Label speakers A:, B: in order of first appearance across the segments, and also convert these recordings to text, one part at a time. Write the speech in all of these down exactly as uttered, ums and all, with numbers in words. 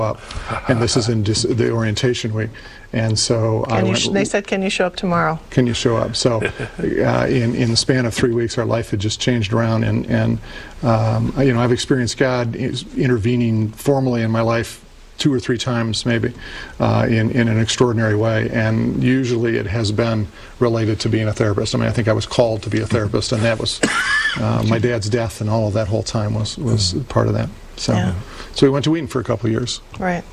A: up, and this is in dis the orientation week, and so
B: can
A: I
B: you
A: went,
B: sh they said, "Can you show up tomorrow?"
A: Can you show up? So, uh, in in the span of three weeks, our life had just changed around, and and um, you know, I've experienced God intervening formally in my life two or three times, maybe, uh, in in an extraordinary way, and usually it has been related to being a therapist. I mean, I think I was called to be a therapist, and that was uh, my dad's death, and all of that whole time was was part of that. So.
B: Yeah.
A: So we went to Wheaton for a couple of years.
B: Right.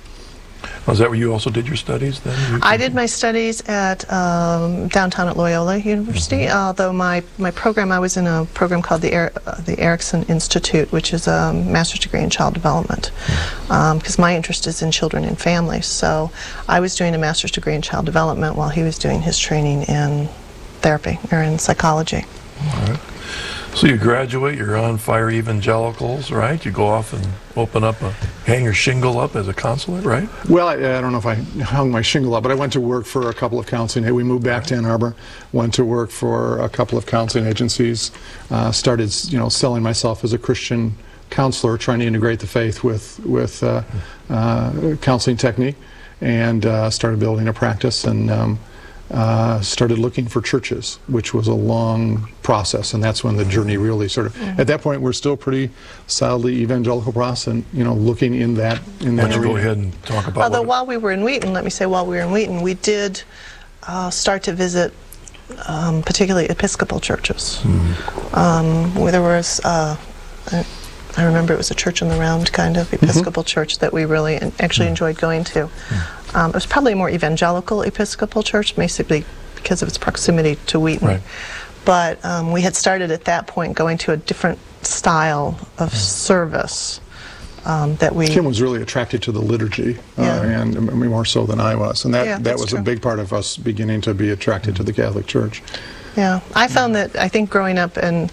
C: Was that where you also did your studies then?
B: I did my studies at um, downtown at Loyola University, mm-hmm. although my, my program, I was in a program called the, er uh, the Erickson Institute, which is a master's degree in child development, because um, my interest is in children and families. So I was doing a master's degree in child development while he was doing his training in therapy, or in psychology.
C: All right. So you graduate, you're on Fire Evangelicals, right? You go off and open up a, hang your shingle up as a consulate, right?
A: Well, I, I don't know if I hung my shingle up, but I went to work for a couple of counseling. We moved back to Ann Arbor, went to work for a couple of counseling agencies, uh, started, you know, selling myself as a Christian counselor, trying to integrate the faith with with uh, uh, counseling technique, and uh, started building a practice, and um, Uh, started looking for churches, which was a long process, and that's when the journey really sort of. Mm-hmm. At that point, we're still pretty solidly evangelical process, and you know, looking in that in that.
C: Why don't you go ahead and talk about?
B: Although
C: what
B: while we were in Wheaton, let me say, while we were in Wheaton, we did uh, start to visit, um, particularly Episcopal churches. Mm-hmm. um, where there was, uh, I, I remember it was a church in the round kind of Episcopal mm-hmm. church that we really actually mm-hmm. enjoyed going to. Mm-hmm. Um, it was probably a more evangelical Episcopal church, basically because of its proximity to Wheaton. Right. But um, we had started at that point going to a different style of service um, that we...
A: Kim was really attracted to the liturgy, uh,
B: yeah.
A: and I mean, more so than I was. And that,
B: yeah,
A: that was
B: true.
A: a big part of us beginning to be attracted to the Catholic Church.
B: Yeah, I found that, I think growing up in,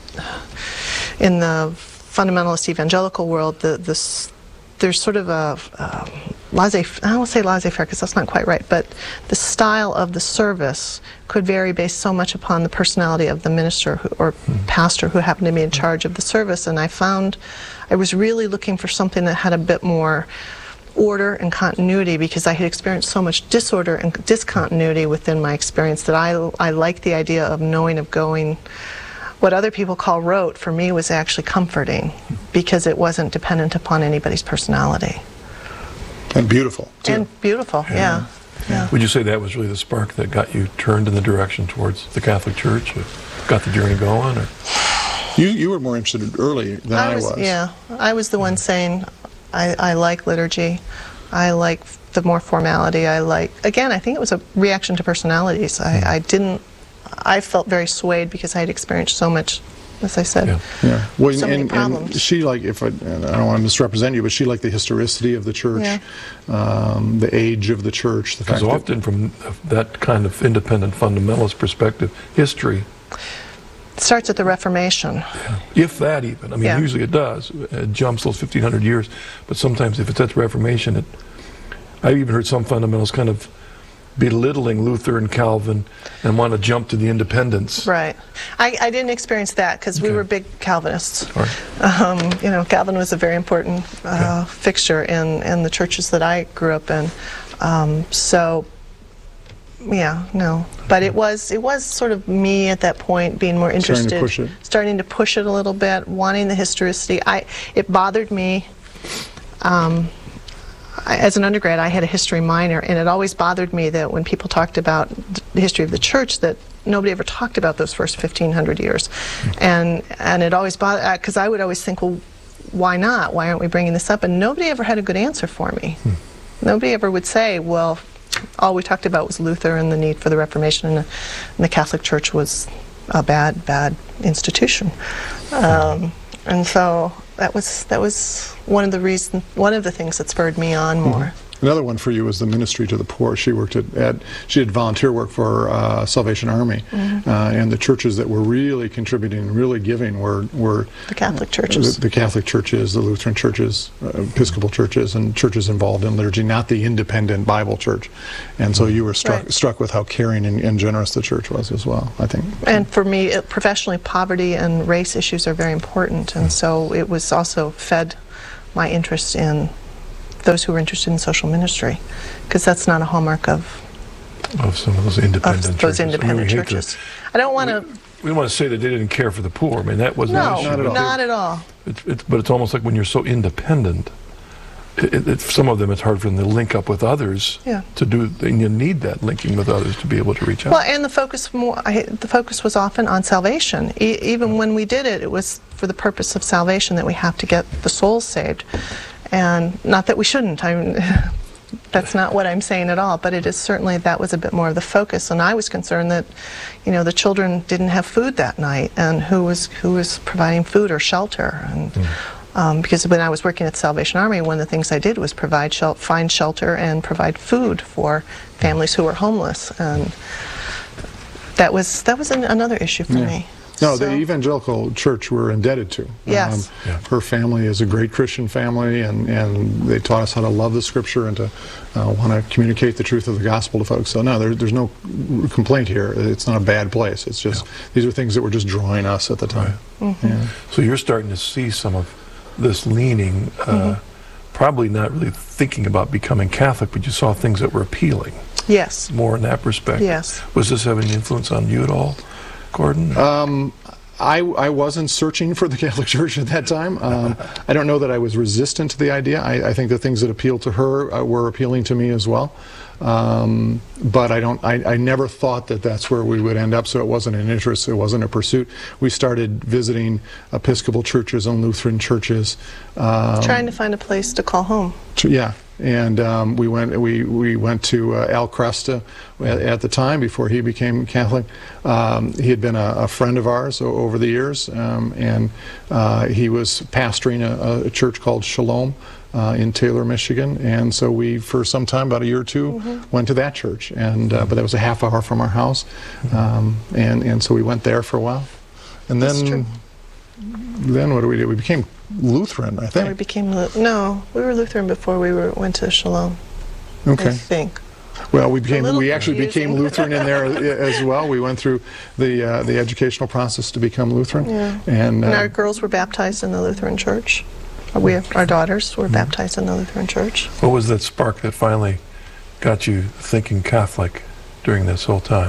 B: in the fundamentalist evangelical world, the, this, there's sort of a... Um, laissez, I don't want to say laissez-faire because that's not quite right, but the style of the service could vary based so much upon the personality of the minister who, or mm. pastor who happened to be in charge of the service. And I found I was really looking for something that had a bit more order and continuity, because I had experienced so much disorder and discontinuity within my experience that I, I liked the idea of knowing, of going. What other people call rote, for me was actually comforting, because it wasn't dependent upon anybody's personality.
A: And beautiful, too.
B: And beautiful, yeah. yeah. yeah.
C: Would you say that was really the spark that got you turned in the direction towards the Catholic Church, or got the journey going? Or?
A: You you were more interested early than I was. I was.
B: Yeah, I was the one saying, I, I like liturgy, I like the more formality, I like, again, I think it was a reaction to personalities. I, I didn't, I felt very swayed because I had experienced so much, as I said,
A: yeah. yeah. Well,
B: so
A: and,
B: many problems.
A: And she, like, if I, I don't want to misrepresent you, but she liked the historicity of the church,
B: yeah.
A: um, the age of the church.
C: Because often from that kind of independent fundamentalist perspective, history
B: it starts at the Reformation.
C: Yeah. If that even. I mean,
B: yeah.
C: usually it does. It jumps those fifteen hundred years. But sometimes if it's at the Reformation, it, I've even heard some fundamentalists kind of belittling Luther and Calvin and want to jump to the independents.
B: Right. I, I didn't experience that because okay. we were big Calvinists. Right. Um, you know, Calvin was a very important uh, okay. fixture in, in the churches that I grew up in. Um, so, yeah, no. But it was it was sort of me at that point being more interested,
A: starting to push it,
B: starting to push it a little bit, wanting the historicity. I it bothered me. Um, As an undergrad, I had a history minor, and it always bothered me that when people talked about the history of the church, that nobody ever talked about those first fifteen hundred years. And and it always bothered, because I would always think, well, why not? Why aren't we bringing this up? And nobody ever had a good answer for me. Hmm. Nobody ever would say, well, all we talked about was Luther and the need for the Reformation, and the, and the Catholic Church was a bad, bad institution. Um, and so that was that was one of the reasons, one of the things that spurred me on more.
A: Mm-hmm. Another one for you was the ministry to the poor. She worked at, at she did volunteer work for uh, Salvation Army, mm-hmm. uh, and the churches that were really contributing and really giving were were
B: the Catholic churches,
A: the, the Catholic churches, the Lutheran churches, uh, Episcopal churches, and churches involved in liturgy, not the independent Bible church. And so you were struck right. struck with how caring and, and generous the church was as well, I think.
B: And for me, it, professionally, poverty and race issues are very important, and so it was also fed my interest in those who were interested in social ministry, because that's not a hallmark of,
C: Of some of those independent
B: of
C: churches.
B: those independent
C: I mean, we hate to-
B: churches. I don't want to.
C: We don't want to say that they didn't care for the poor. I mean, that wasn't
B: No,
C: an issue.
A: Not at all.
B: not at all.
C: It's, it's, but it's almost like when you're so independent, it, it, it, some of them it's hard for them to link up with others
B: Yeah.
C: to do, and you need that linking with others to be able to reach out.
B: Well, and the focus more, I, the focus was often on salvation. E- even when we did it, it was for the purpose of salvation, that we have to get the souls saved, and not that we shouldn't. I'm, that's not what I'm saying at all. But it is certainly, that was a bit more of the focus, and I was concerned that, you know, the children didn't have food that night, and who was who was providing food or shelter, and. Mm. Um, because when I was working at the Salvation Army, one of the things I did was provide shel- find shelter and provide food for families who were homeless, and that was that was an, another issue for
A: Yeah.
B: me.
A: No,
B: So-
A: the evangelical church we're indebted to.
B: Yes.
C: Yeah.
A: Her family is a great Christian family, and, and they taught us how to love the Scripture and to uh, want to communicate the truth of the gospel to folks. So no, there, there's no complaint here. It's not a bad place. It's just, these are things that were just drawing us at the time.
C: Right.
A: Yeah.
C: So you're starting to see some of this leaning, uh,
B: Mm-hmm.
C: probably not really thinking about becoming Catholic, but you saw things that were appealing,
B: Yes.
C: more in that respect.
B: Yes.
C: Was this having an influence on you at all, Gordon?
A: Um, I, I wasn't searching for the Catholic Church at that time. Um, I don't know that I was resistant to the idea. I, I think the things that appealed to her uh, were appealing to me as well. Um, but I don't. I, I never thought that that's where we would end up. So it wasn't an interest. It wasn't a pursuit. We started visiting Episcopal churches and Lutheran churches. Um,
B: Trying to find a place to call home.
A: to- yeah. And um, we went. We we went to uh, Al Cresta at, at the time before he became Catholic. Um, he had been a, a friend of ours o- over the years, um, and uh, he was pastoring a, a church called Shalom uh, in Taylor, Michigan. And so we, for some time, about a year or two,
B: Mm-hmm.
A: went to that church. And uh, but that was a half hour from our house, um, and and so we went there for a while, and
B: That's
A: then.
B: true.
A: Then what do we do? We became Lutheran, I
B: And we
A: think.
B: became Lu- no, we were Lutheran before we were went to Shalom. I
A: Okay.
B: think.
A: Well, we became
B: little
A: we actually became
B: confusing.
A: Lutheran in there as well. We went through the uh, the educational process to become Lutheran,
B: Yeah.
A: and, uh,
B: And our girls were baptized in the Lutheran Church. Uh, We, our daughters
A: Mm-hmm.
B: were baptized in the Lutheran Church.
C: What was that spark that finally got you thinking Catholic during this whole time?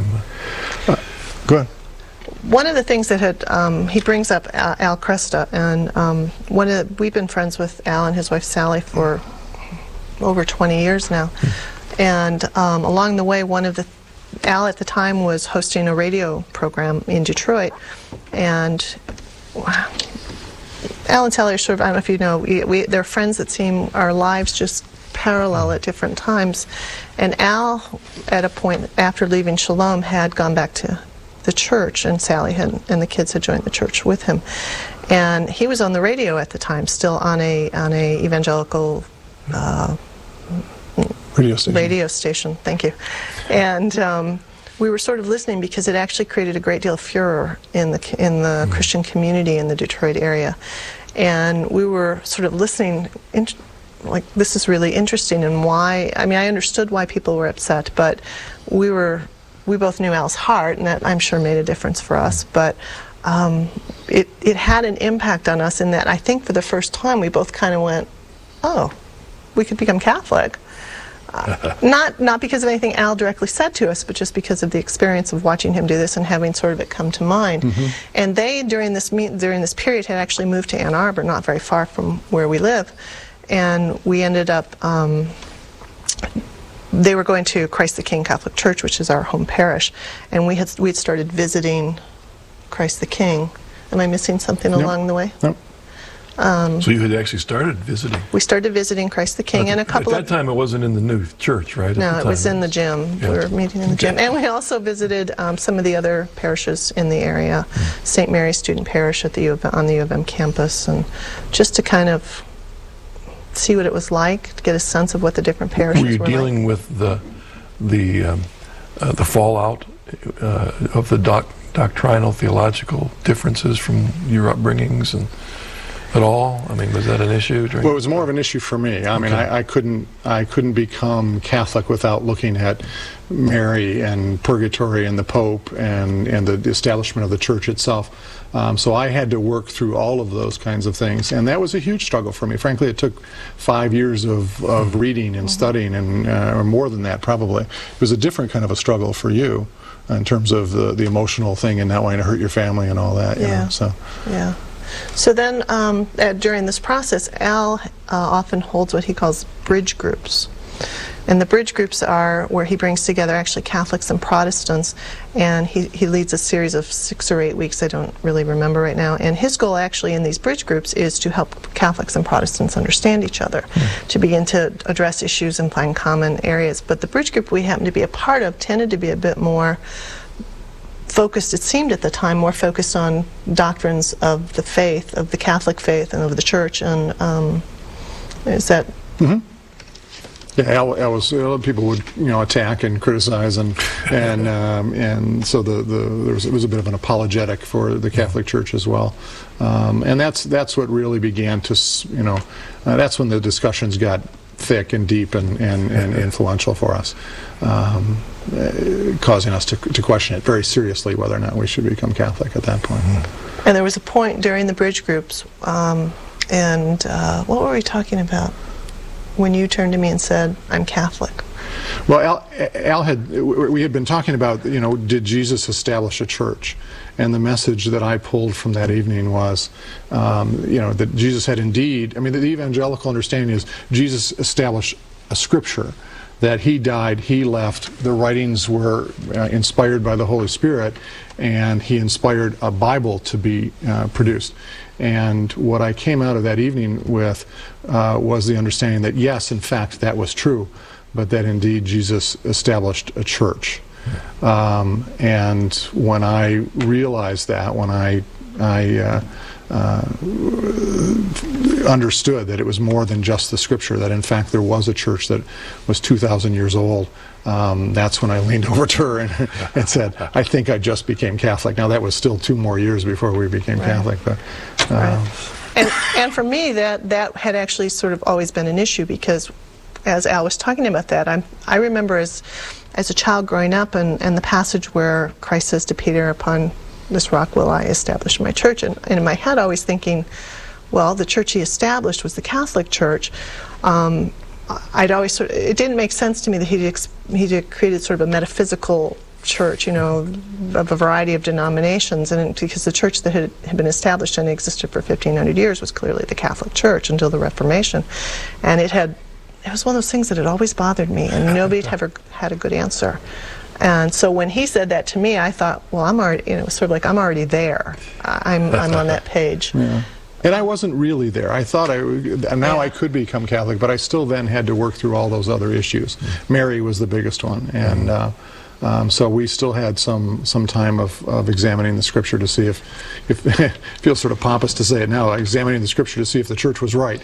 A: go ahead.
B: One of the things that had, um, he brings up Al, Al Cresta, and um, one of the, we've been friends with Al and his wife Sally for over twenty years now. And um, along the way, one of the, Al at the time was hosting a radio program in Detroit, and Al and Sally are sort of, I don't know if you know, we, we, they're friends that seem, our lives just parallel at different times. And Al, at a point after leaving Shalom, had gone back to the church, and Sally had, and the kids had joined the church with him. And he was on the radio at the time, still on a on a evangelical uh,
A: Radio station.
B: radio station. Thank you. And um, we were sort of listening because it actually created a great deal of furor in the in the
A: Mm-hmm.
B: Christian community in the Detroit area. And we were sort of listening, in, like, this is really interesting, and why. I mean, I understood why people were upset, but we were. We both knew Al's heart, and that I'm sure made a difference for us. But um, it, it had an impact on us in that I think for the first time we both kind of went, oh, we could become Catholic. Uh, not not because of anything Al directly said to us, but just because of the experience of watching him do this and having sort of it come to mind. Mm-hmm. And they, during this meet, during this period, had actually moved to Ann Arbor, not very far from where we live. And we ended up... Um, they were going to Christ the King Catholic Church, which is our home parish, and we had we'd started visiting Christ the King. Am I missing something
A: Nope.
B: along the way?
A: Nope.
C: So you had actually started visiting.
B: We started visiting Christ the King, and a couple
C: At
B: of
C: that time, it wasn't in the new church, right? At
B: no,
C: the
B: it was
C: time.
B: in the gym.
C: Yeah.
B: We were meeting in the gym, and we also visited um, some of the other parishes in the area, Saint Mary's Student Parish at the U of, on the U of M campus, and just to kind of see what it was like, to get a sense of what the different parishes
C: Were you
B: were
C: dealing
B: like.
C: with the the um, uh, the fallout uh, of the doc, doctrinal theological differences from your upbringings and at all? I mean, was that an issue? During
A: Well, it was more of an issue for me. I mean,
C: Okay.
A: I, I couldn't I couldn't become Catholic without looking at Mary and purgatory and the Pope and and the establishment of the Church itself. Um, so I had to work through all of those kinds of things, and that was a huge struggle for me. Frankly, it took five years of, of reading and studying, and uh, or more than that probably. It was a different kind of a struggle for you in terms of the, the emotional thing and not wanting to hurt your family and all that. You
B: Yeah.
A: know, so.
B: Yeah. So then, um, uh, during this process, Al uh, often holds what he calls bridge groups. And the bridge groups are where he brings together actually Catholics and Protestants, and he, he leads a series of six or eight weeks, I don't really remember right now. And his goal actually in these bridge groups is to help Catholics and Protestants understand each other, mm. to begin to address issues and find common areas. But the bridge group we happen to be a part of tended to be a bit more focused, it seemed at the time, more focused on doctrines of the faith, of the Catholic faith and of the Church. And um, is that...
A: Mm-hmm. Yeah, Al, Al was, uh, people would, you know, attack and criticize, and and um, and so the, the there was it was a bit of an apologetic for the Catholic Church as well, um, and that's that's what really began to, you know, uh, that's when the discussions got thick and deep and and, and influential for us, um, uh, causing us to to question it very seriously whether or not we should become Catholic at that point.
B: And there was a point during the bridge groups, um, and uh, what were we talking about? When you turned to me and said, "I'm Catholic."
A: Well, Al, Al had, we had been talking about, you know, did Jesus establish a church? And the message that I pulled from that evening was, um, you know, that Jesus had indeed, I mean, the evangelical understanding is Jesus established a scripture, that he died, he left, the writings were uh, inspired by the Holy Spirit, and he inspired a Bible to be uh, produced. And what I came out of that evening with uh, was the understanding that yes, in fact, that was true, but that indeed Jesus established a church. Um, and when I realized that, when I, I uh, uh, understood that it was more than just the Scripture, that in fact there was a church that was two thousand years old, um, that's when I leaned over to her and, and said, I think I just became Catholic. Now that was still two more years before we became
B: Right.
A: Catholic. But, uh,
B: Right. And, and for me, that, that had actually sort of always been an issue, because as Al was talking about that, I'm, I remember as, as a child growing up, and, and the passage where Christ says to Peter, upon this rock will I establish my church, and, and in my head always thinking, well, the church he established was the Catholic Church. Um, I'd always sort of, it didn't make sense to me that he he created sort of a metaphysical church, you know, of a variety of denominations, and it, because the church that had, had been established and existed for fifteen hundred years was clearly the Catholic Church until the Reformation, and it had, it was one of those things that had always bothered me, and nobody had ever had a good answer. And so when he said that to me, I thought, well, I'm already, you know, it was sort of like I'm already there. I'm I'm on that page.
A: Yeah. And I wasn't really there. I thought I, now
B: Yeah.
A: I could become Catholic, but I still then had to work through all those other issues. Mm-hmm. Mary was the biggest one, and uh, um, so we still had some some time of, of examining the Scripture to see if, if it feels sort of pompous to say it now, examining the Scripture to see if the church was right,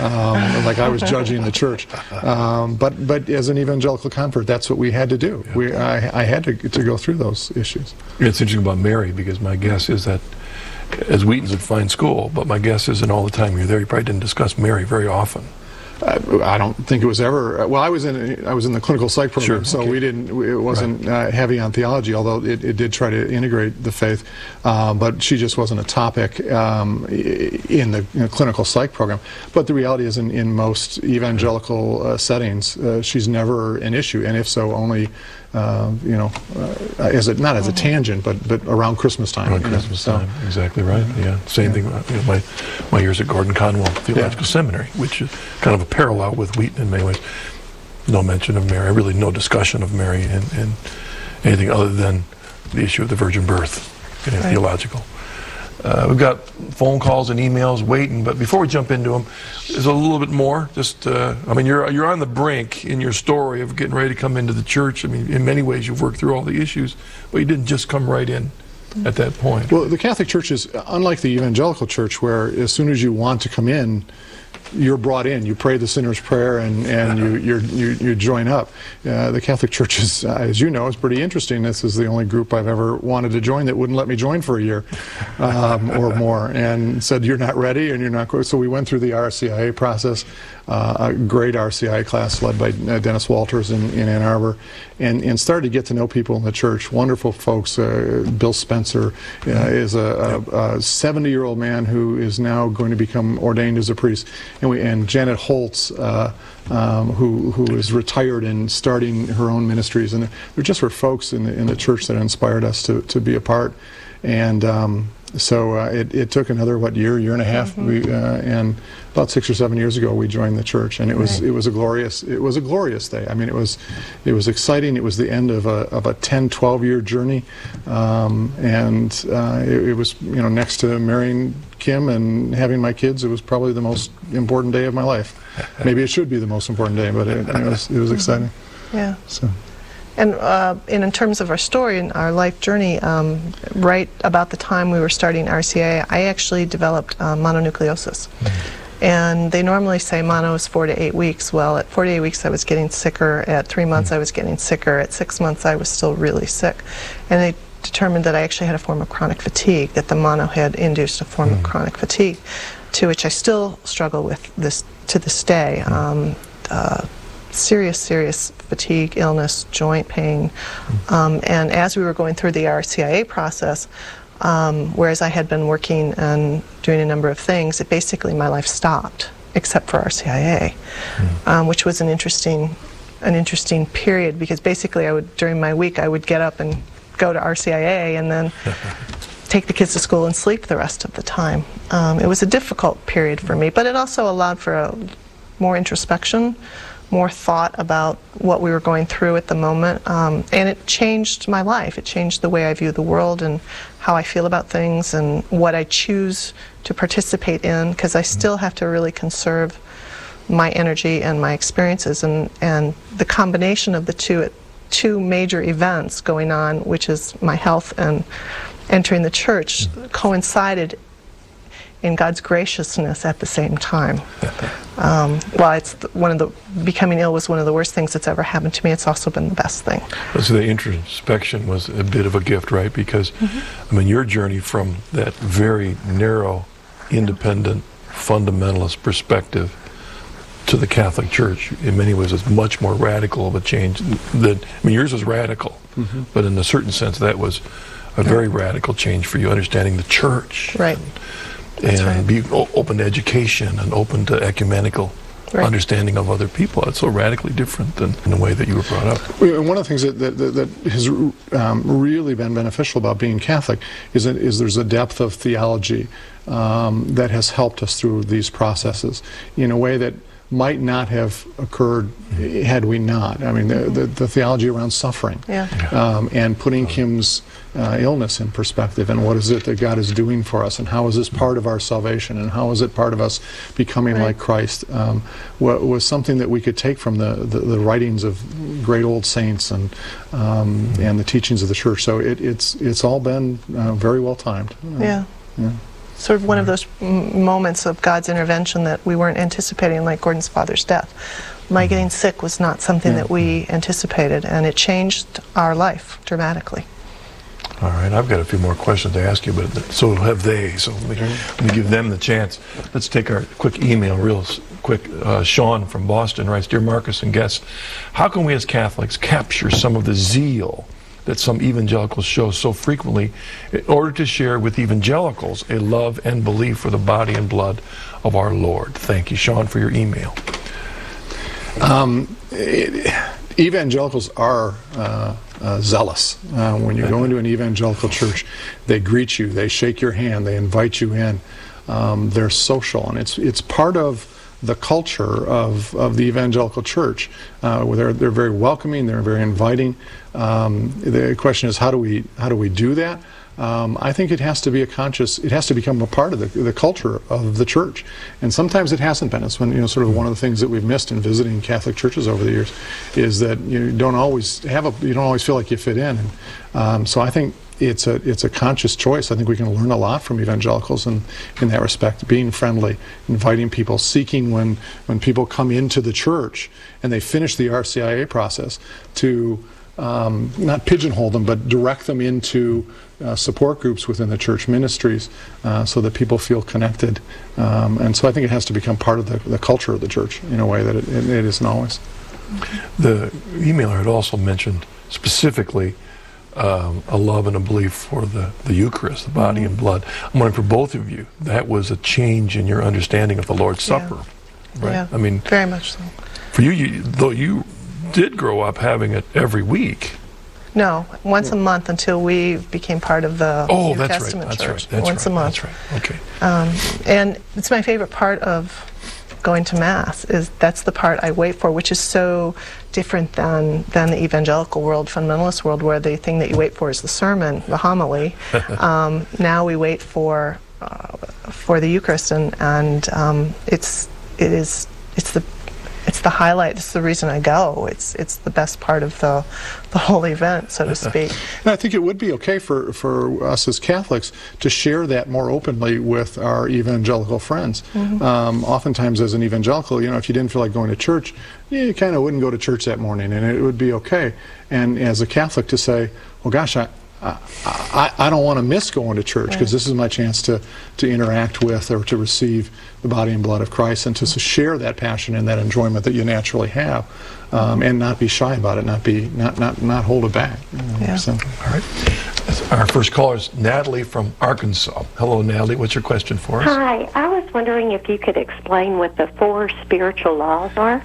A: um, like I was judging the church. Um, but but as an evangelical convert, that's what we had to do. We I, I had to to go through those issues.
C: It's interesting about Mary, because my guess is that, as Wheaton's a fine school, but my guess is in all the time you're there, you probably didn't discuss Mary very often.
A: Uh, I don't think it was ever. Well, I was in I was in the clinical psych program,
C: Sure,
A: so
C: okay.
A: we didn't. It wasn't uh, heavy on theology, although it, it did try to integrate the faith. Uh, but she just wasn't a topic um, in the you know, clinical psych program. But the reality is, in, in most evangelical uh, settings, uh, she's never an issue, and if so, only uh, you know, uh, as a, not as a tangent, but but around Christmas time.
C: Around
A: you know,
C: Christmas
A: so.
C: time, exactly right. Yeah, same thing. uh, You know, my my years at Gordon Conwell Theological
A: Yeah.
C: Seminary, which is kind of a parallel with Wheaton in many ways. No mention of Mary, really no discussion of Mary in, in anything other than the issue of the virgin birth, you know,
B: Right.
C: theological. Uh, we've got phone calls and emails waiting, but before we jump into them, there's a little bit more. Just, uh, I mean, you're you're on the brink in your story of getting ready to come into the church. I mean, in many ways, you've worked through all the issues, but you didn't just come right in at that point.
A: Well, the Catholic Church is unlike the evangelical church, where as soon as you want to come in, you're brought in. You pray the sinner's prayer, and, and you, you're, you you join up. Uh, the Catholic Church is, uh, as you know, is pretty interesting. This is the only group I've ever wanted to join that wouldn't let me join for a year um, or more, and said, you're not ready and you're not going. So we went through the R C I A process, uh, a great R C I A class led by uh, Dennis Walters in, in Ann Arbor, and, and started to get to know people in the church, wonderful folks. Uh, Bill Spencer uh, is a seventy-year-old man who is now going to become ordained as a priest. And, we, and Janet Holtz, uh, um, who, who is retired and starting her own ministries. And there just were folks in the, in the church that inspired us to, to be a part. And um, so uh, it, it took another, what, year, year and a half,
B: Mm-hmm.
A: we, uh, and about six or seven years ago we joined the church, and it was
B: Right.
A: it was a glorious it was a glorious day. I mean, it was it was exciting. It was the end of a of a ten, twelve year journey, um, and uh, it, it was, you know, next to marrying Kim and having my kids, it was probably the most important day of my life. Maybe it should be the most important day, but it, it was it was exciting.
B: Yeah.
A: So.
B: And uh, in, in terms of our story and our life journey, um, right about the time we were starting R C I A, I actually developed uh, mononucleosis. Mm-hmm. And they normally say mono is four to eight weeks. Well, at four to eight weeks I was getting sicker. At three months I was getting sicker. At six months I was still really sick. And they determined that I actually had a form of chronic fatigue, that the mono had induced a form mm-hmm. of chronic fatigue, to which I still struggle with this to this day. Um, uh, serious, serious fatigue, illness, joint pain. Um, and as we were going through the R C I A process, um, whereas I had been working and doing a number of things, it basically my life stopped, except for R C I A, mm. um, which was an interesting, an interesting period, because basically I would, during my week, I would get up and go to R C I A and then take the kids to school and sleep the rest of the time. Um, it was a difficult period for me, but it also allowed for a, more introspection, more thought about what we were going through at the moment, um, and it changed my life. It changed the way I view the world and how I feel about things and what I choose to participate in, because I still have to really conserve my energy and my experiences, and, and the combination of the two, two major events going on, which is my health and entering the church, coincided in God's graciousness at the same time. Um, while it's th one of the becoming ill was one of the worst things that's ever happened to me, it's also been the best thing.
C: So the introspection was a bit of a gift, right? Because mm-hmm. I mean, your journey from that very narrow, independent, fundamentalist perspective to the Catholic Church, in many ways, is much more radical of a change. Than, I mean, yours was radical, mm-hmm. but in a certain sense, that was a very right. radical change for you, understanding the church.
B: Right.
C: And, and
B: right.
C: be open to education and open to ecumenical right. understanding of other people. It's so radically different than in the way that you were brought up.
A: One of the things that, that, that has um, really been beneficial about being Catholic is that is there's a depth of theology um, that has helped us through these processes in a way that might not have occurred had we not. I mean, the, the, the theology around suffering,
B: yeah.
A: um, and putting Kim's uh, illness in perspective, and what is it that God is doing for us, and how is this part of our salvation, and how is it part of us becoming
B: right.
A: like Christ, um, was something that we could take from the, the, the writings of great old saints and um, and the teachings of the church. So it, it's it's all been uh, very well timed. Uh,
B: yeah.
A: yeah.
B: Sort of one of those m moments of God's intervention that we weren't anticipating, like Gordon's father's death. My getting sick was not something yeah. that we anticipated, and it changed our life dramatically.
C: All right, I've got a few more questions to ask you, but so have they. So let me, let me give them the chance. Let's take our quick email real quick. Uh, Sean from Boston writes, Dear Marcus and guests, how can we as Catholics capture some of the zeal that some evangelicals show so frequently in order to share with evangelicals a love and belief for the body and blood of our Lord? Thank you, Sean, for your email.
A: Um, it, evangelicals are uh, uh, zealous. Uh, when you go into an evangelical church, they greet you, they shake your hand, they invite you in. Um, they're social, and it's it's part of the culture of, of the evangelical church. Uh, where they're, they're very welcoming, they're very inviting. Um, the question is, how do we how do we do that? Um, I think it has to be a conscious, it has to become a part of the, the culture of the church. And sometimes it hasn't been. It's when, you know, sort of one of the things that we've missed in visiting Catholic churches over the years is that you don't always have a, you don't always feel like you fit in. And, um, so I think it's a, it's a conscious choice. I think we can learn a lot from evangelicals in, in that respect, being friendly, inviting people, seeking when, when people come into the church and they finish the R C I A process to um, not pigeonhole them, but direct them into uh, support groups within the church ministries uh, so that people feel connected. Um, and so I think it has to become part of the, the culture of the church in a way that it, it, it isn't always.
C: The emailer had also mentioned specifically Um, a love and a belief for the, the Eucharist, the body
B: Mm-hmm.
C: and blood. I'm wondering for both of you, that was a change in your understanding of the Lord's
B: Yeah.
C: Supper, right?
B: Yeah,
C: I mean,
B: very much so.
C: for you, you, though you did grow up having it every week.
B: No, once a month until we became part of the
C: Oh,
B: New
C: that's
B: Testament
C: right. That's
B: Church.
C: right. That's
B: once
C: right.
B: a month.
C: That's right. Okay.
B: Um, and it's my favorite part of going to Mass, is that's the part I wait for, which is so different than, than the evangelical world, fundamentalist world, where the thing that you wait for is the sermon, the homily. um, now we wait for uh, for the Eucharist, and, and um, it's it is it's the it's the highlight. It's the reason I go. It's it's the best part of the the whole event, so to speak.
A: And I think it would be okay for, for us as Catholics to share that more openly with our evangelical friends. Mm-hmm. um, oftentimes as an evangelical, you know, if you didn't feel like going to church, you kind of wouldn't go to church that morning, and it would be okay. And as a Catholic to say, well, gosh, I, I, I don't want to miss going to church because
B: Right.
A: this is my chance to, to interact with or to receive the body and blood of Christ, and to s- share that passion and that enjoyment that you naturally have, um, and not be shy about it, not be not not not hold it back. You know,
B: Yeah.
A: so.
C: All right. Our first caller is Natalie from Arkansas. Hello, Natalie. What's your question for us?
D: Hi, I was wondering if you could explain what the four spiritual laws are.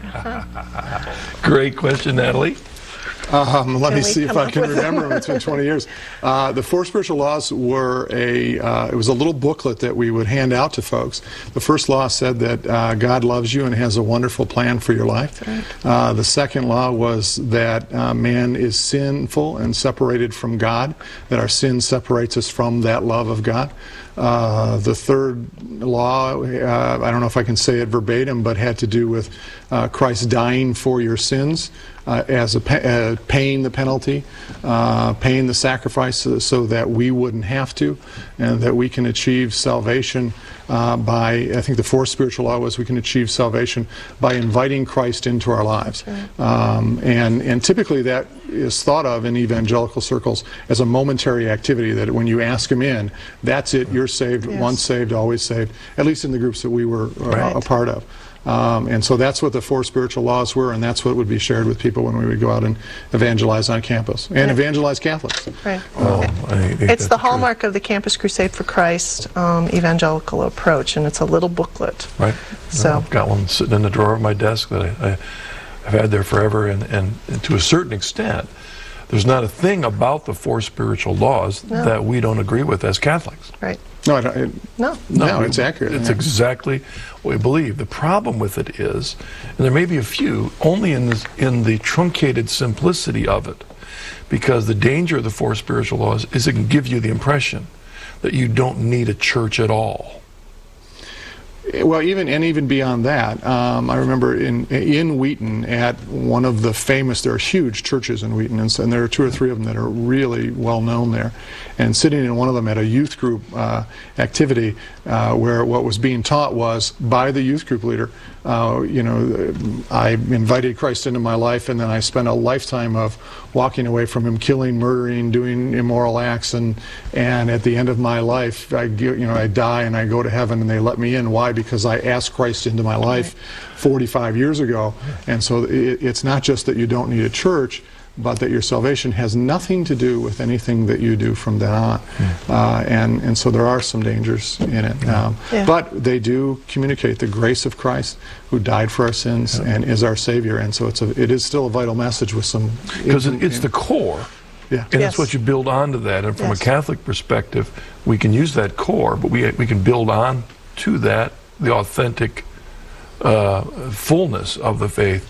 C: Great question, Natalie.
A: Um, let
B: Can
A: me
B: we
A: see if
B: come
A: I
B: up
A: can
B: with-
A: remember them. It's been twenty years. Uh, the Four Spiritual Laws were a, uh, it was a little booklet that we would hand out to folks. The first law said that uh, God loves you and has a wonderful plan for your life.
B: Right.
A: Uh, the second law was that uh, man is sinful and separated from God, that our sin separates us from that love of God. Uh, the third law, uh, I don't know if I can say it verbatim, but had to do with uh, Christ dying for your sins uh, as a pe- uh, paying the penalty, uh, paying the sacrifice so, so that we wouldn't have to, and that we can achieve salvation uh, by, I think the fourth spiritual law was we can achieve salvation by inviting Christ into our lives. Um, and, and typically that is thought of in evangelical circles as a momentary activity, that when you ask him in, that's it, you're saved,
B: Yes.
A: once saved, always saved, at least in the groups that we were uh,
B: Right.
A: a part of. Um, and so that's what the four spiritual laws were, and that's what would be shared with people when we would go out and evangelize on campus, and
B: Right.
A: evangelize Catholics.
B: Right.
C: Oh, I think
B: It's
C: that's
B: the
C: true.
B: hallmark of the Campus Crusade for Christ um, evangelical approach, and it's a little booklet.
C: Right.
B: So-
C: I've got one sitting in the drawer of my desk that I, I, I've had there forever, and, and, and to a certain extent, there's not a thing about the four spiritual laws
B: No.
C: that we don't agree with as Catholics.
B: Right.
A: No, I don't, it,
B: No.
A: no, it's accurate.
C: It's
A: yeah.
C: exactly what we believe. The problem with it is, and there may be a few, only in, this, in the truncated simplicity of it, because the danger of the four spiritual laws is it can give you the impression that you don't need a church at all.
A: Well, even and even beyond that, um, I remember in in Wheaton at one of the famous. There are huge churches in Wheaton, and, so, and there are two or three of them that are really well known there. And sitting in one of them at a youth group uh, activity, uh, where what was being taught was by the youth group leader. Uh, you know, I invited Christ into my life, and then I spent a lifetime of walking away from Him, killing, murdering, doing immoral acts, and and at the end of my life, I you know I die and I go to heaven, and they let me in. Why? Because I asked Christ into my life forty-five years ago. And so it, it's not just that you don't need a church, but that your salvation has nothing to do with anything that you do from then on. Uh, and, and so there are some dangers in it. Um,
B: Yeah.
A: But they do communicate the grace of Christ, who died for our sins and is our Savior. And so it's a, it is still a vital message with some...
C: Because it's the core.
A: Yeah.
C: And
B: Yes.
C: it's what you build onto that. And from
B: Yes.
C: a Catholic perspective, we can use that core, but we, we can build on to that the authentic uh, fullness of the faith.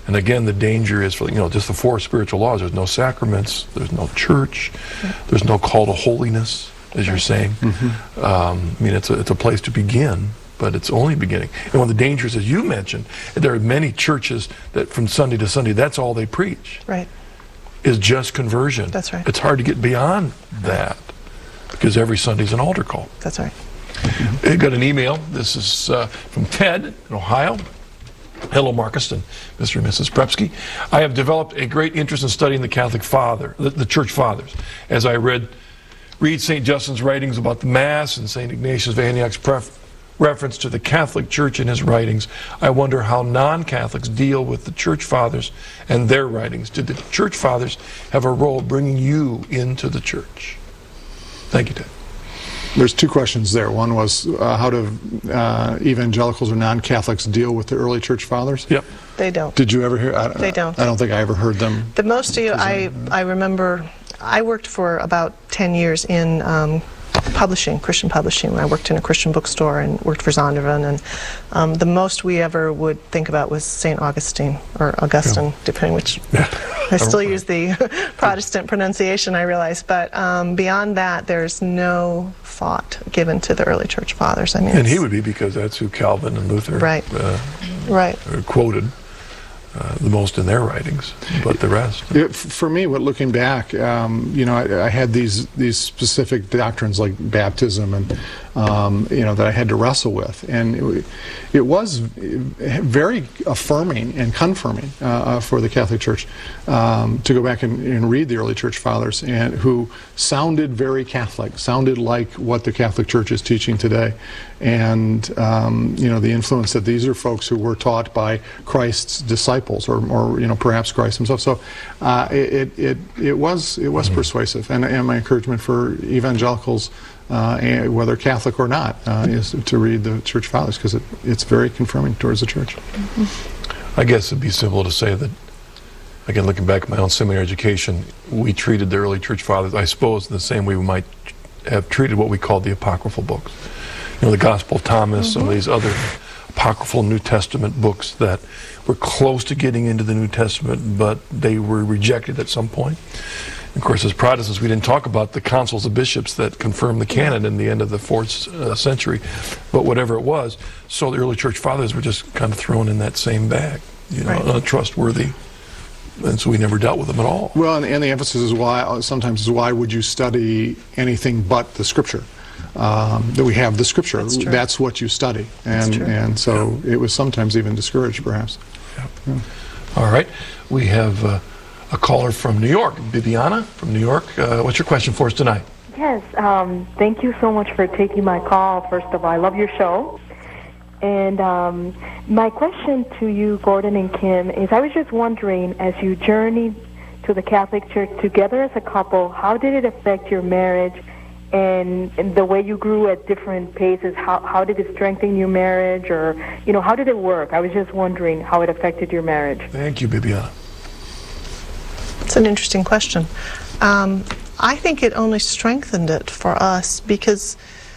C: And again, the danger is for, you know, just the four spiritual laws. There's no sacraments, there's no church, there's no call to holiness, as you're saying. Mm-hmm. um, I mean, it's a, it's a place to begin, but it's only beginning. And one of the dangers, as you mentioned, there are many churches that from Sunday to Sunday, that's all they preach.
B: Right.
C: Is just conversion.
B: That's right.
C: It's hard to get beyond that because every Sunday's an altar call.
B: That's right.
C: Mm-hmm. I got an email. This is uh, from Ted in Ohio. Hello, Marcus and Mister and Missus Prepsky. I have developed a great interest in studying the Catholic Father, the, the Church Fathers, as I read read Saint Justin's writings about the Mass and Saint Ignatius of Antioch's pref- reference to the Catholic Church in his writings. I wonder how non-Catholics deal with the Church Fathers and their writings. Did the Church Fathers have a role bringing you into the Church? Thank you, Ted.
A: There's two questions there. One was uh, how do uh, evangelicals or non-Catholics deal with the early church fathers?
C: Yep.
B: They don't.
A: Did you ever hear? I,
B: They don't.
A: I don't think I ever heard them.
B: The most of you, I, I remember, I worked for about ten years in um, publishing, Christian publishing. I worked in a Christian bookstore and worked for Zondervan, and um, the most we ever would think about was Saint Augustine, or Augustine, yeah. depending which. Yeah. I still use the Protestant pronunciation, I realize, but um, beyond that, there's no thought given to the early church fathers. I mean,
C: and he would be because that's who Calvin and Luther
B: right.
C: Uh,
B: right.
C: quoted. Uh, the most in their writings, but the rest.
A: It, for me, what looking back, um, you know, I, I had these these specific doctrines like baptism, and um, you know, that I had to wrestle with, and it, it was very affirming and confirming uh, uh, for the Catholic Church um, to go back and, and read the early Church Fathers, and who sounded very Catholic, sounded like what the Catholic Church is teaching today, and um, you know, the influence that these are folks who were taught by Christ's disciples. Or, or you know, perhaps Christ himself. So uh, it, it it was it was mm-hmm. persuasive, and, and my encouragement for evangelicals, uh, and whether Catholic or not, uh, is to read the Church Fathers, because it, it's very confirming towards the Church.
C: Mm-hmm. I guess it'd be simple to say that, again, looking back at my own seminary education, we treated the early Church Fathers, I suppose, in the same way we might have treated what we called the apocryphal books. You know, the Gospel of Thomas, mm-hmm. some of these other apocryphal New Testament books that were close to getting into the New Testament, but they were rejected at some point. Of course, as Protestants, we didn't talk about the councils of bishops that confirmed the canon in the end of the fourth uh, century, but whatever it was, so the early church fathers were just kind of thrown in that same bag, you know, right. untrustworthy, and so we never dealt with them at all.
A: Well, and, and the emphasis is why, sometimes is why would you study anything but the Scripture? Um, that we have the Scripture.
B: That's,
A: That's what you study, and and so yeah. it was sometimes even discouraged, perhaps.
C: Yeah. Yeah. All right, we have uh, a caller from New York, Bibiana from New York. Uh, what's your question for us tonight?
E: Yes, um, thank you so much for taking my call. First of all, I love your show. And um, my question to you, Gordon and Kim, is I was just wondering, as you journeyed to the Catholic Church together as a couple, how did it affect your marriage? And, and the way you grew at different paces, how, how did it strengthen your marriage? Or, you know, how did it work? I was just wondering how it affected your marriage.
C: Thank you, Bibiana.
B: It's an interesting question. Um, I think it only strengthened it for us because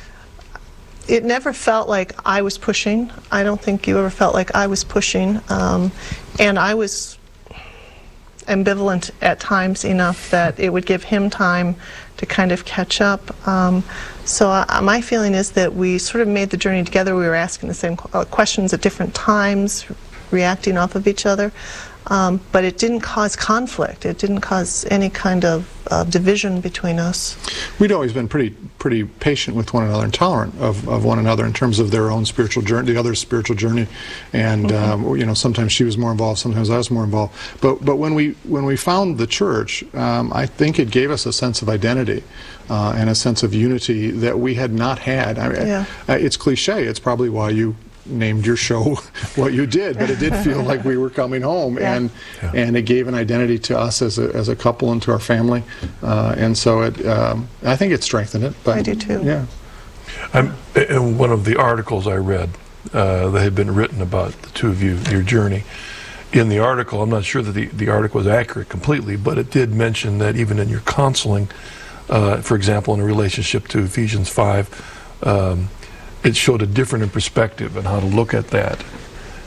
B: it never felt like I was pushing. I don't think you ever felt like I was pushing. Um, and I was ambivalent at times enough that it would give him time to kind of catch up. Um, so uh, my feeling is that we sort of made the journey together. We were asking the same qu- uh, questions at different times, reacting off of each other. Um, but it didn't cause conflict. It didn't cause any kind of uh, division between us.
A: We'd always been pretty pretty patient with one another and tolerant of, of one another in terms of their own spiritual journey, the other's spiritual journey. And mm-hmm. um, you know, sometimes she was more involved, sometimes I was more involved. But but when we when we found the church, um, I think it gave us a sense of identity uh, and a sense of unity that we had not had. I mean,
B: yeah.
A: I, it's cliche. It's probably why you named your show what you did, but it did feel like we were coming home, yeah. and yeah. and it gave an identity to us as a as a couple and to our family, uh, and so it um, I think it strengthened it. But
B: I do too.
A: Yeah.
C: I'm, in one of the articles I read uh, that had been written about the two of you, your journey. In the article, I'm not sure that the, the article was accurate completely, but it did mention that even in your counseling, uh, for example, in a relationship to Ephesians five. Um, It showed a different perspective and how to look at that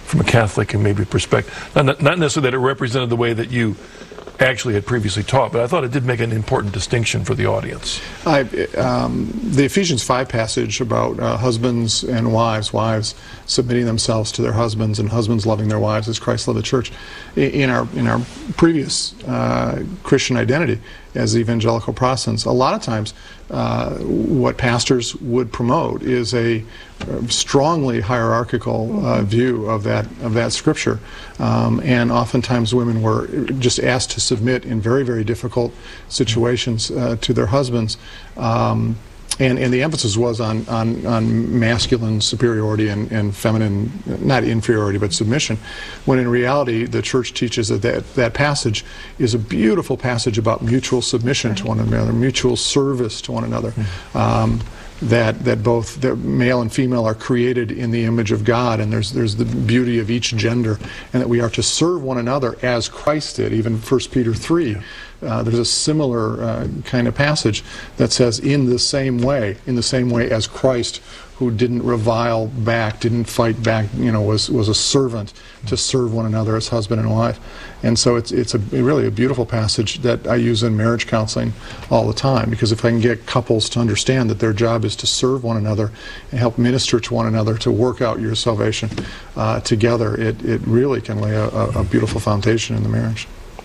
C: from a Catholic and maybe perspective. Not, not necessarily that it represented the way that you actually had previously taught, but I thought it did make an important distinction for the audience.
A: I, um, the Ephesians five passage about uh, husbands and wives, wives submitting themselves to their husbands and husbands loving their wives as Christ loved the church. In our, in our previous uh, Christian identity as evangelical Protestants, a lot of times uh, what pastors would promote is a strongly hierarchical uh, view of that of that scripture, um, and oftentimes women were just asked to submit in very very difficult situations uh, to their husbands, um, and and the emphasis was on on, on masculine superiority and, and feminine, not inferiority but submission, when in reality the church teaches that that, that passage is a beautiful passage about mutual submission right. to one another, mutual service to one another. Mm-hmm. um, that that both the male and female are created in the image of God, and there's there's the beauty of each gender, and that we are to serve one another as Christ did. Even First Peter three, uh, there's a similar uh, kind of passage that says, in the same way, in the same way as Christ, who didn't revile back, didn't fight back, you know, was was a servant to serve one another as husband and wife. And so it's it's a really a beautiful passage that I use in marriage counseling all the time, because if I can get couples to understand that their job is to serve one another and help minister to one another to work out your salvation uh, together, it, it really can lay a, a beautiful foundation in the marriage.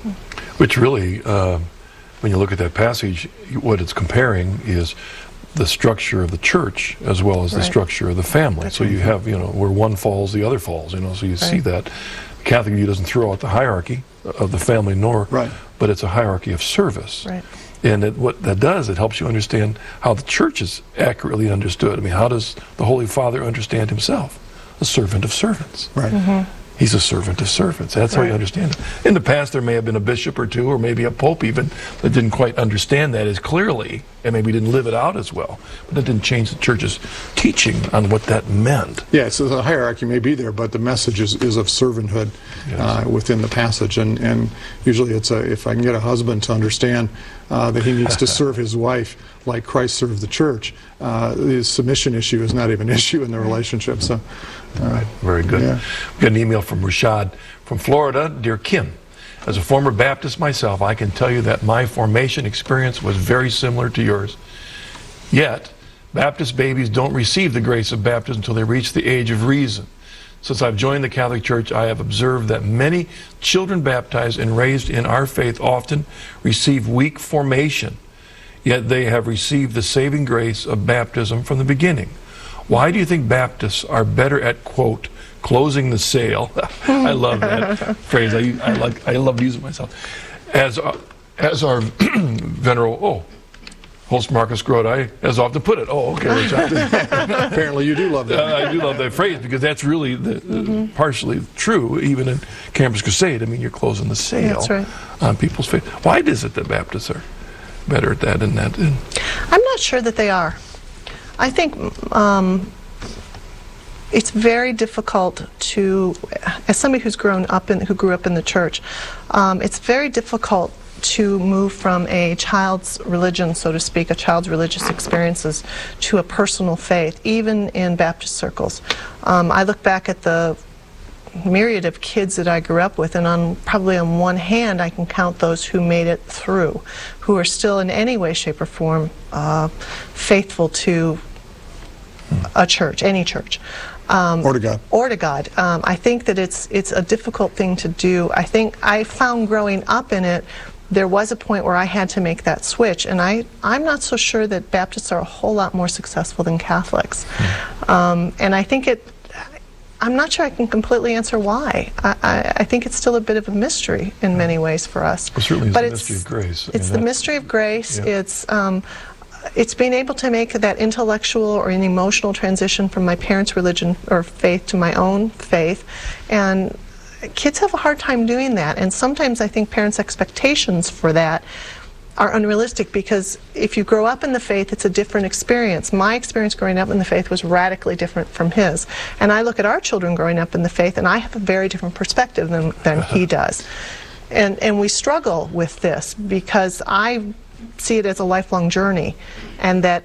C: Which really, uh, when you look at that passage, what it's comparing is the structure of the church as well as right. the structure of the family. That's so you have, you know, where one falls, the other falls, you know, so you right. see that. The Catholic view doesn't throw out the hierarchy of the family, nor,
A: right.
C: but it's a hierarchy of service.
B: Right.
C: And it, what that does, it helps you understand how the church is accurately understood. I mean, how does the Holy Father understand himself? A servant of servants.
A: Right.
B: Mm-hmm.
C: He's a servant of servants. That's right. how you understand it. In the past, there may have been a bishop or two, or maybe a pope even, that didn't quite understand that as clearly, and maybe didn't live it out as well. But that didn't change the church's teaching on what that meant.
A: Yeah, so the hierarchy may be there, but the message is, is of servanthood yes. uh, within the passage. And, and usually it's a, if I can get a husband to understand uh, that he needs to serve his wife like Christ served the church, uh, the submission issue is not even an issue in the relationship. So, uh,
C: right. Very good.
A: Yeah.
C: We got an email from Rashad from Florida. Dear Kim, as a former Baptist myself, I can tell you that my formation experience was very similar to yours. Yet, Baptist babies don't receive the grace of baptism until they reach the age of reason. Since I've joined the Catholic Church, I have observed that many children baptized and raised in our faith often receive weak formation, yet they have received the saving grace of baptism from the beginning. Why do you think Baptists are better at, quote, closing the sale? I love that phrase. I, I like. I love using it myself. As uh, as our venerable oh, host Marcus Grote, I as often put it. Oh, okay.
A: Apparently, you do love that.
C: Uh, I do love that phrase, because that's really the, mm-hmm. partially true. Even in Campus Crusade, I mean, you're closing the sale
B: that's right.
C: on people's faith. Why is it that Baptists are better at that than that?
B: I'm not sure that they are. I think um, it's very difficult to, as somebody who's grown up in, who grew up in the church, um, it's very difficult to move from a child's religion, so to speak, a child's religious experiences, to a personal faith, even in Baptist circles. Um, I look back at the myriad of kids that I grew up with, and on probably on one hand I can count those who made it through, who are still in any way, shape, or form uh, faithful to a church, any church. Um,
A: or to God.
B: Or to God. Um, I think that it's it's a difficult thing to do. I think I found growing up in it, there was a point where I had to make that switch, and I, I'm not so sure that Baptists are a whole lot more successful than Catholics. Mm. Um, and I think it I'm not sure I can completely answer why. I, I, I think it's still a bit of a mystery in many ways for us.
C: Well, certainly it's
B: but
C: the
B: it's,
C: mystery of grace. I
B: It's
C: mean,
B: the mystery of grace.
C: Yeah.
B: It's um, it's being able to make that intellectual or an emotional transition from my parents' religion or faith to my own faith. And kids have a hard time doing that. And sometimes I think parents' expectations for that are unrealistic, because if you grow up in the faith, it's a different experience. My experience growing up in the faith was radically different from his. And I look at our children growing up in the faith, and I have a very different perspective than, than he does. And, and we struggle with this, because I see it as a lifelong journey, and that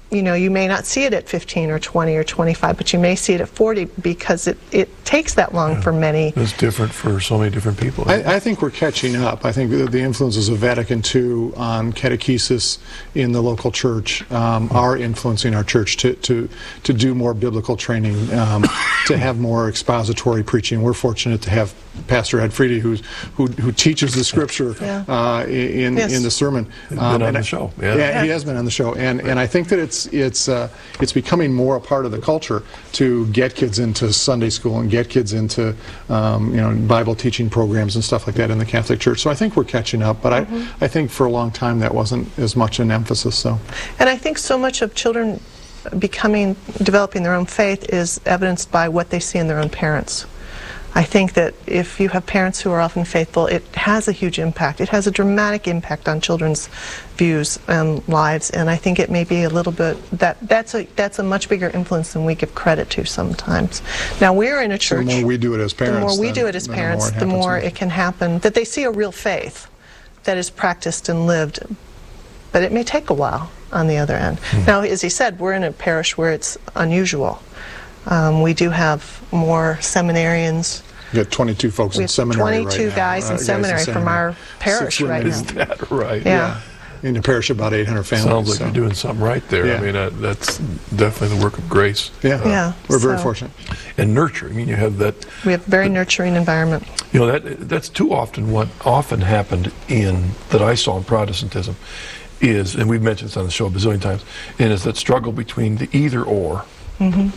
B: you know, you may not see it at fifteen or twenty or twenty-five, but you may see it at forty because it, it takes that long
C: Yeah.
B: for many.
C: It's different for so many different people.
A: I, I think we're catching up. I think the, the influences of Vatican two on catechesis in the local church um, are influencing our church to, to, to do more biblical training, um, to have more expository preaching. We're fortunate to have Pastor Ed Friede, who's, who, who teaches the Scripture
B: Yeah.
A: uh, in,
B: Yes.
A: in the sermon.
C: He's been on
A: and
C: the
A: I-
C: show, yeah.
A: Yeah, he has been on the show. And, and I think that it's, it's, uh, it's becoming more a part of the culture to get kids into Sunday school and get kids into um, you know, Bible teaching programs and stuff like that in the Catholic Church. So I think we're catching up, but
B: Mm-hmm.
A: I, I think for a long time that wasn't as much an emphasis. So
B: And I think so much of children becoming, developing their own faith is evidenced by what they see in their own parents. I think that if you have parents who are often faithful, it has a huge impact. It has a dramatic impact on children's views and lives, and I think it may be a little bit, that that's a that's a much bigger influence than we give credit to sometimes. Now, we're in a
A: the
B: church.
A: more we do it as parents,
B: The more we
A: then-
B: do it as
A: then
B: parents,
A: the
B: the
A: more it
B: more
A: happens.
B: it can happen, that they see a real faith that is practiced and lived. But it may take a while on the other end.
A: Hmm.
B: Now, as he said, we're in a parish where it's unusual. Um, we do have more seminarians.
A: You got twenty-two folks
B: We
A: in
B: have
A: seminary right
B: twenty-two
A: now.
B: guys in
A: Uh,
B: seminary from our parish
A: Six women.
B: right
C: Is
B: now.
C: that right?
B: Yeah.
A: In the parish, about eight hundred families.
C: Sounds like
A: so.
C: you're doing something right there.
A: Yeah.
C: I mean, uh, that's definitely the work of grace.
A: Yeah,
B: Yeah,
A: we're very
B: so-
A: fortunate.
C: And nurture. I mean, you have that,
B: We have a very nurturing environment.
C: you know, that that's too often what often happened in, that I saw in Protestantism is, and we've mentioned this on the show a bazillion times, and is that struggle between the either or.
B: Mm-hmm.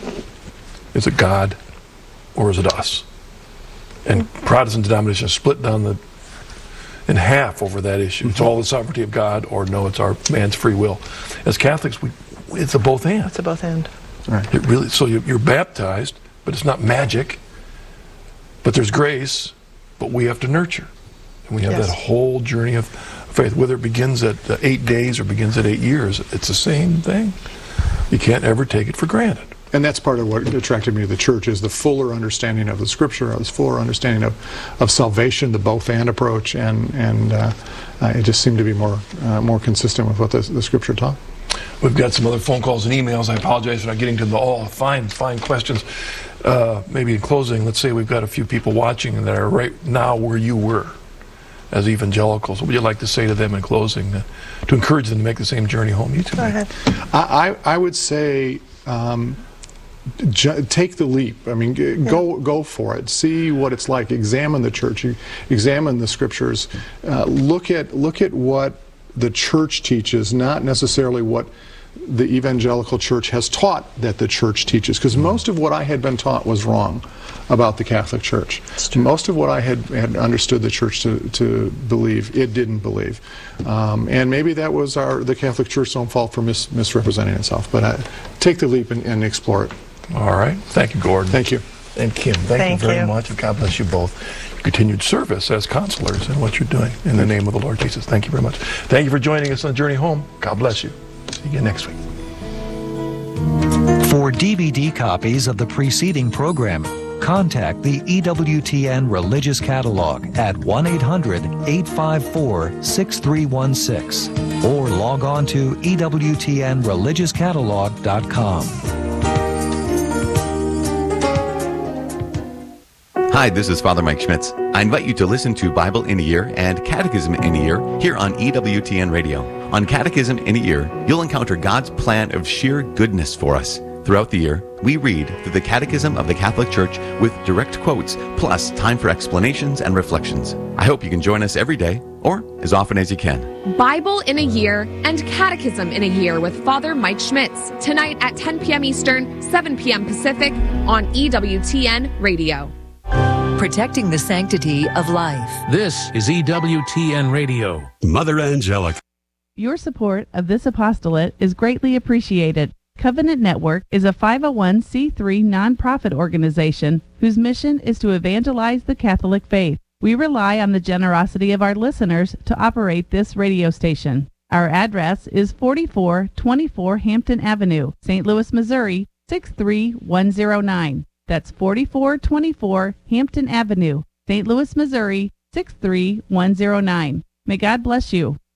C: Is it God or is it us? And Protestant denominations split down the in half over that issue. It's all the sovereignty of God, or no, it's our man's free will. As Catholics, we it's a both and.
B: It's a both end.
A: Right.
C: It really, so you- you're baptized, but it's not magic. But there's grace, but we have to nurture, and we have
B: Yes.
C: that whole journey of faith. Whether it begins at uh, eight days or begins at eight years, it's the same thing. You can't ever take it for granted.
A: And that's part of what attracted me to the church, is the fuller understanding of the Scripture, the fuller understanding of, of salvation, the both and approach, and and uh, uh, it just seemed to be more uh, more consistent with what the, the Scripture taught.
C: We've got some other phone calls and emails. I apologize for not getting to them all. Fine, fine questions. Uh, maybe in closing, let's say we've got a few people watching that are right now where you were as evangelicals. What would you like to say to them in closing uh, to encourage them to make the same journey home you two
B: Go
C: made?
B: ahead.
A: I, I, I would say um, ju- take the leap. I mean, g- go go for it. See what it's like. Examine the church. You examine the Scriptures. Uh, look at look at what the church teaches, not necessarily what the evangelical church has taught that the church teaches, because most of what I had been taught was wrong about the Catholic Church. Most of what I had, had understood the church to, to believe, it didn't believe. Um, and maybe that was our the Catholic Church's own fault for mis, misrepresenting itself. But I, take the leap and, and explore it.
C: All right. Thank you, Gordon.
A: Thank you.
C: And Kim, thank,
B: Thank
C: you very
B: you.
C: much, and God bless you both. Continued service as counselors in what you're doing. In the name of the Lord Jesus, thank you very much. Thank you for joining us on Journey Home. God bless you. See you again next week.
F: For D V D copies of the preceding program, contact the E W T N Religious Catalog at one eight hundred, eight five four, six three one six or log on to E W T N religious catalog dot com.
G: Hi, this is Father Mike Schmitz. I invite you to listen to Bible in a Year and Catechism in a Year here on E W T N Radio. On Catechism in a Year, you'll encounter God's plan of sheer goodness for us. Throughout the year, we read through the Catechism of the Catholic Church with direct quotes, plus time for explanations and reflections. I hope you can join us every day, or as often as you can.
H: Bible in a Year and Catechism in a Year with Father Mike Schmitz, tonight at ten p.m. Eastern, seven p.m. Pacific on E W T N Radio.
I: Protecting the sanctity of life.
J: This is E W T N Radio.
K: Mother Angelica.
L: Your support of this apostolate is greatly appreciated. Covenant Network is a five oh one c three nonprofit organization whose mission is to evangelize the Catholic faith. We rely on the generosity of our listeners to operate this radio station. Our address is forty-four twenty-four Hampton Avenue, Saint Louis, Missouri, six three one zero nine. That's forty-four twenty-four Hampton Avenue, Saint Louis, Missouri, six three one zero nine. May God bless you.